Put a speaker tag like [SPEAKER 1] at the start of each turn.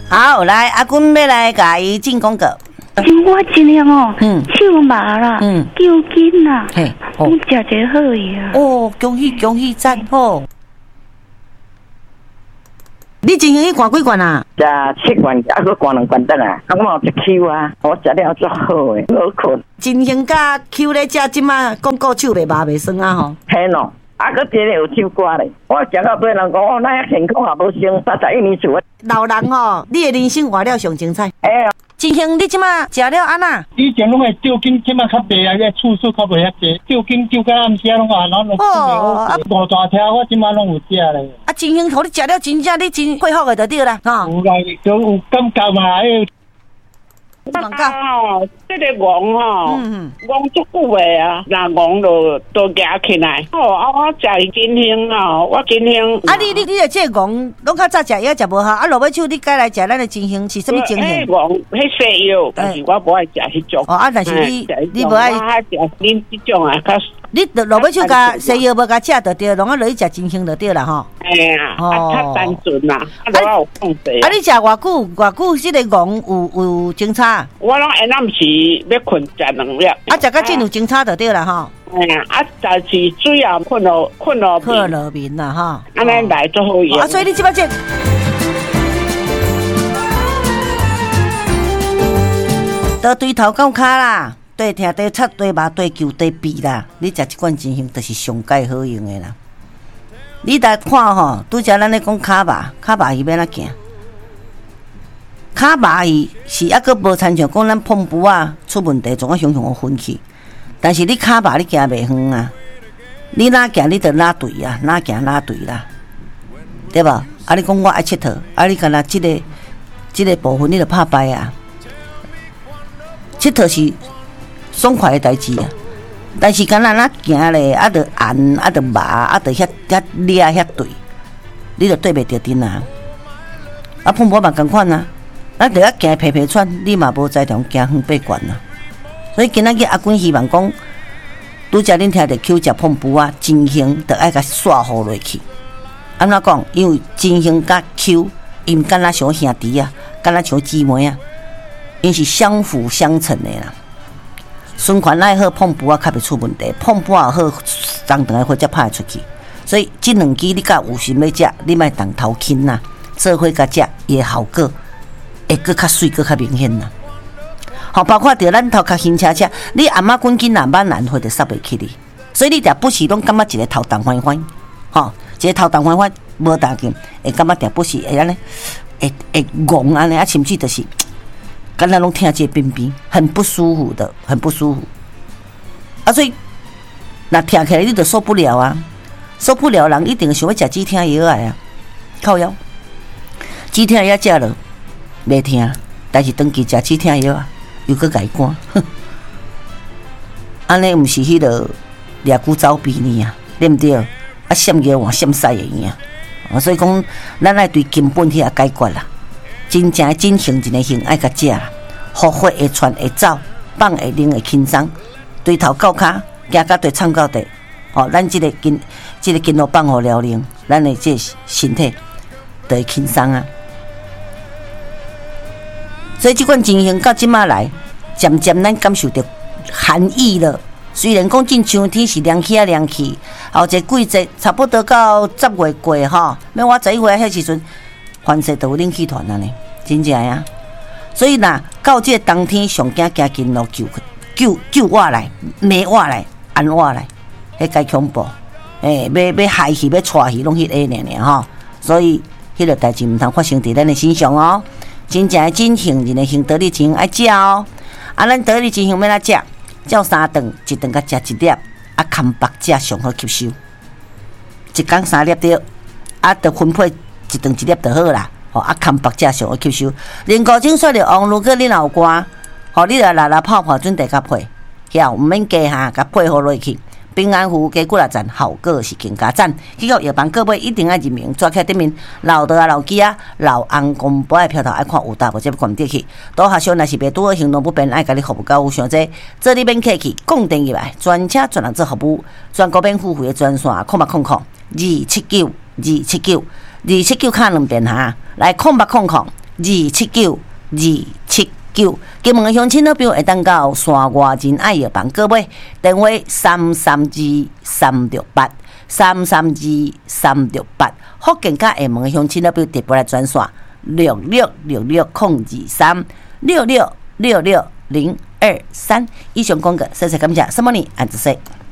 [SPEAKER 1] 好，来阿君要来甲伊进广告。
[SPEAKER 2] 我真的哦，手麻啦，抽筋啦，我食一个好呀。
[SPEAKER 1] 哦，恭喜恭喜，赞好！你进行去灌几罐啊？
[SPEAKER 3] 食7罐，还佫灌2罐等啊！我嘛有1 Q 啊，我食了足好诶，好困。
[SPEAKER 1] 金星甲 Q 咧食，即马广告手袂麻袂酸啊吼。
[SPEAKER 3] 嘿喏，啊佫真诶有唱歌咧。我食到对人讲，哦，咱健康也无剩31年厝。
[SPEAKER 1] 老人吼，你诶人生活了上精彩。金星，你即马食了安那？
[SPEAKER 4] 以前拢会吊筋，即马较白啊，个次数较袂遐济。吊筋吊到暗时拢啊，然后五大条，我即马拢有食咧。
[SPEAKER 1] 啊，金星，互你食了真正，你真恢复个就对啦，吼。
[SPEAKER 4] 有啦，就有感觉嘛，
[SPEAKER 5] 哦，这个戆吼，戆足久的啊，那戆都夹起来。哦，啊，我食金星哦，我金星。
[SPEAKER 1] 啊，你的这戆，拢较早食药食无效，啊，落尾手你改来食咱的金星是什么金星？
[SPEAKER 5] 戆，迄西药，但是我无爱食迄种。
[SPEAKER 1] 哦，啊，但是你无爱。
[SPEAKER 5] 我爱食恁这种啊，较。
[SPEAKER 1] 你落尾手甲西药无甲食就对，拢啊落去食金星就对啦吼。
[SPEAKER 5] 哎呀，较单纯啦，啊，我有控制。
[SPEAKER 1] 啊，你食偌久？这个戆有精差？
[SPEAKER 5] 我拢下暗时要困食2粒。
[SPEAKER 1] 啊，食到真有精差就对啦吼。
[SPEAKER 5] 哎呀，啊，但是水也困落
[SPEAKER 1] 面啦哈。
[SPEAKER 5] 安尼来做好用。
[SPEAKER 1] 啊，所以你即摆这。倒对头到骹啦。对听对擦对麻对球对鼻啦，你食一罐金星就是上界好用的啦。你来看吼，拄则咱咧讲卡麻鱼要哪行？卡麻鱼是抑个无参像讲咱碰布啊出问题，总啊熊有分去。但是你卡麻你行袂远啊，你哪行你就哪对啊，哪行哪对啦，对吧？啊，你讲我爱佚佗，啊，你干那这个部分你就拍败啊。佚佗是爽快的代志啊，但是敢若咱行咧，啊，着红，啊，着麻，啊，着遐裂遐对，你着对袂着阵啊。啊，碰波嘛共款啊，咱着行皮皮喘，你嘛无在同行远八悬啊。所以今仔日阿君希望讲，拄则恁听着 Q 食碰布啊，金星着爱甲刷好落去。安怎讲？因为金星甲 Q， 因敢若像兄弟啊，敢若像姊妹啊，因是相辅相成的啦。循环爱好，碰布啊较袂出问题，碰布啊好，长长的火才拍出去。所以这两支你甲有心要食，你莫动头轻呐，做伙甲食，伊的效果会搁较水，搁较明显呐。好，包括着咱头壳轻车车，你阿妈滚紧慢难会着煞袂起哩。所以你定不时拢感觉一个头重翻翻，吼，一个头重翻翻无大劲，会感觉定不时会安尼，会戆安尼啊，甚至就是。刚才拢听这冰冰，很不舒服的，很不舒服。啊，所以那听起来你就受不了啊，受不了人一定想要食止痛药啊，靠腰。止痛药食了袂痛，但是长期食止痛药啊，又搁改肝。安尼毋是迄个掠骨走鼻呢啊，对毋对？啊，闪药换闪屎的样啊，所以讲咱爱对根本去解决啦。真正真性一个性爱甲食啦，呼血会传会走，放会冷会轻松，对头到骹行到对唱到底，哦，咱这个筋络放互了冷，咱的这身体就会轻松啊。所以这款情形到即马来，渐渐咱感受到寒意了。虽然讲进秋天是凉起啊凉去，后一季节差不多到10月过吼，要我11月迄时阵。凡事都有冷气团啊呢，真正啊！所以呐，到这个冬天上惊加紧咯，救我来，骂我来，安我来，迄该恐怖！要害去，要带去，拢迄个尔吼。所以迄个代志毋通发生伫咱的身上哦。真正真幸人的幸得力真爱食哦。啊，咱得力真幸要哪食？照3顿，一顿甲食1粒，啊，空白食上好吸收。一工3粒对，啊，着分配。一顿1粒就好啦，吼啊，空白食上好吸收。连高精刷着王，如果你若有肝，吼你着拉泡准地甲配，晓毋免加下，甲配好落去。平安符加几啊赞，效果是更加赞。去到药房各位一定要认明，抓起顶面老道啊、老机啊、老翁公婆爱飘头爱看有大无这关得去。拄下小若是别拄好行动不便，爱甲你服务到有上济，这里免客气，讲电入来，专车专人做服务，全国免付费的专线，0800 279 279。279卡2遍哈，来0800 279，金门的乡亲老朋友会当到山外真爱药房购买，电话332-368，福建甲厦门的乡亲老朋友特别来转线6666-023，6666-023。以上讲个，谢谢感谢，什么呢？安子说。